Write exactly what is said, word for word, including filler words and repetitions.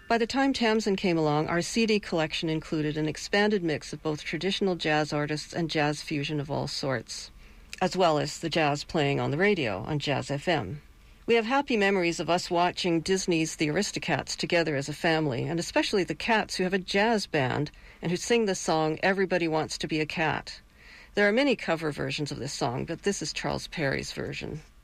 By the time Tamsin came along, our C D collection included an expanded mix of both traditional jazz artists and jazz fusion of all sorts, as well as the jazz playing on the radio on Jazz F M. We have happy memories of us watching Disney's The Aristocats together as a family, and especially the Cats, who have a jazz band and who sing the song Everybody Wants to Be a Cat. There are many cover versions of this song, but this is Charles Perry's version.